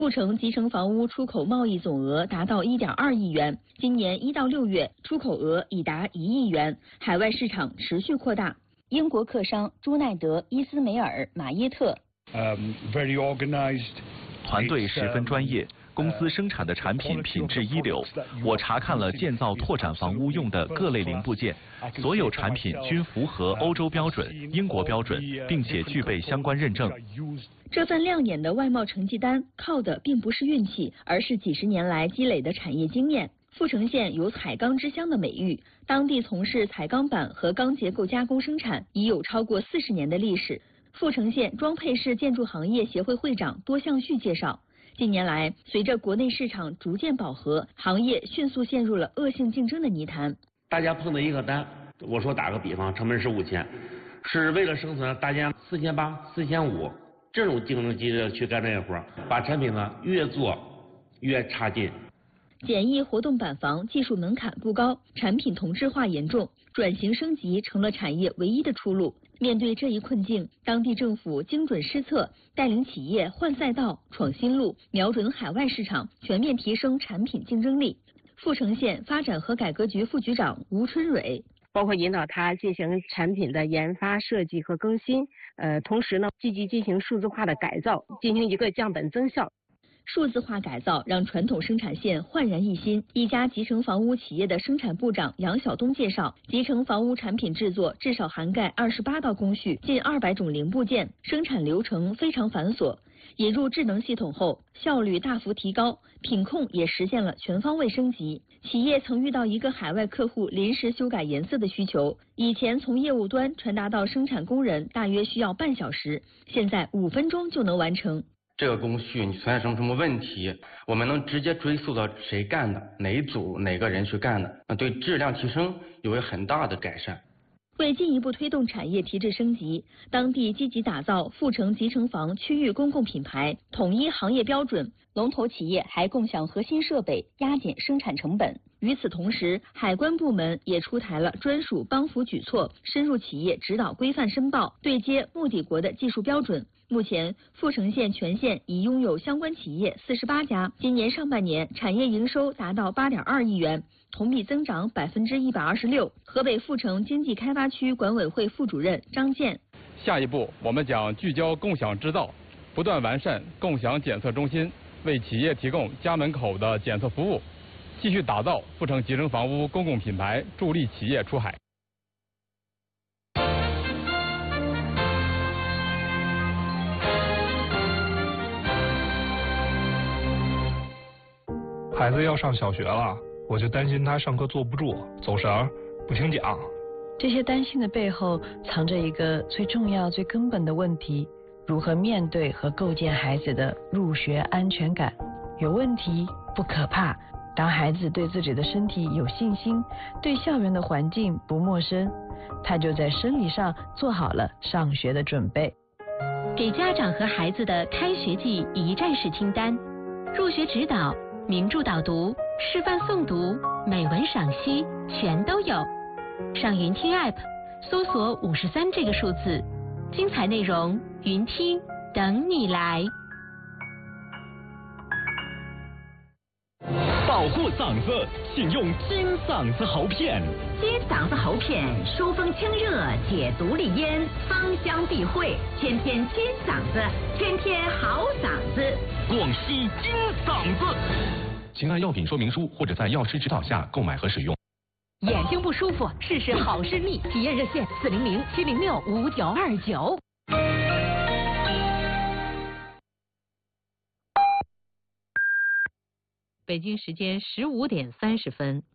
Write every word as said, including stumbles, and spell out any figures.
富城集成房屋出口贸易总额达到一点二亿元，今年一到六月出口额已达一亿元，海外市场持续扩大。英国客商朱奈德、伊斯梅尔、马耶特。 Um, very organized. 团队十分专业。公司生产的产品品质一流，我查看了建造拓展房屋用的各类零部件，所有产品均符合欧洲标准、英国标准，并且具备相关认证。 这份亮眼的外贸成绩单靠的并不是运气，而是几十年来积累的产业经验。富城县有彩钢之乡的美誉，当地从事彩钢板和钢结构加工生产已有超过四十年的历史。富城县装配式建筑行业协会会长多向旭介绍。近年来，随着国内市场逐渐饱和，行业迅速陷入了恶性竞争的泥潭。 大家碰到一个单，我说打个比方，成本是五千，是为了生存，大家四千八、四千五，这种竞争激烈去干这个活，把产品呢越做越差劲。 简易活动板房技术门槛不高，产品同质化严重，转型升级成了产业唯一的出路。面对这一困境，当地政府精准施策，带领企业换赛道、闯新路，瞄准海外市场，全面提升产品竞争力。富城县发展和改革局副局长吴春蕊， 包括引导他进行产品的研发、设计和更新，呃，同时呢，积极进行数字化的改造，进行一个降本增效。 数字化改造让传统生产线焕然一新。一家集成房屋企业的生产部长杨晓东介绍，集成房屋产品制作至少涵盖二十八道工序，近二百种零部件，生产流程非常繁琐。引入智能系统后，效率大幅提高，品控也实现了全方位升级。企业曾遇到一个海外客户临时修改颜色的需求，以前从业务端传达到生产工人大约需要半小时，现在五分钟就能完成。 这个工序你存在什么什么问题，我们能直接追溯到谁干的，哪一组哪个人去干的，对质量提升有个很大的改善。 为进一步推动产业提质升级，当地积极打造富城集成房区域公共品牌，统一行业标准。龙头企业还共享核心设备，压减生产成本。与此同时，海关部门也出台了专属帮扶举措，深入企业指导规范申报，对接目的国的技术标准。目前，富城县全县已拥有相关企业四十八家，今年上半年产业营收达到八点二亿元，同比增长百分之一百二十六。河北富城经济开发区管委会副主任张健， 下一步我们将聚焦共享制造，不断完善共享检测中心，为企业提供家门口的检测服务，继续打造富城集成房屋公共品牌，助力企业出海。 孩子要上小学了，我就担心他上课坐不住、走神、不听讲。 这些担心的背后，藏着一个最重要、最根本的问题：如何面对和构建孩子的入学安全感。有问题不可怕，当孩子对自己的身体有信心，对校园的环境不陌生，他就在生理上做好了上学的准备。 给家长和孩子的开学季一站式清单：入学指导、名著导读、示范诵读、美文赏析，全都有。上云听 App 搜索五十三这个数字，精彩内容云听等你来。 保护嗓子，请用金嗓子喉片。 金嗓子喉片疏风清热，解毒利咽，芳香避秽，天天金嗓子，天天好嗓子。 广西金嗓子。请按药品说明书或者在药师指导下购买和使用。 眼睛不舒服，试试好视力，体验热线四零零七零六五九二九。 北京时间十五点三十分。